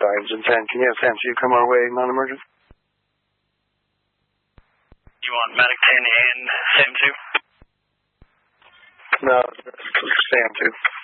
engine 10. Can you have Sam 2 come our way, non-emergent? You want Medic 10 and Sam 2? No, Sam 2.